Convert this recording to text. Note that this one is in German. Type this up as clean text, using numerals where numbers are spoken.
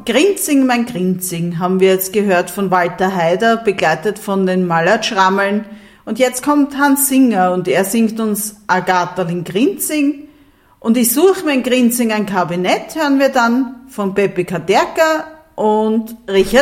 Grinzing, mein Grinzing haben wir jetzt gehört von Walter Haider, begleitet von den Mallertschrammeln. Und jetzt kommt Hans Singer und er singt uns Agaterlin Grinzing. Und ich suche mein Grinzing ein Kabinett, hören wir dann von Pepe Katerka und Richard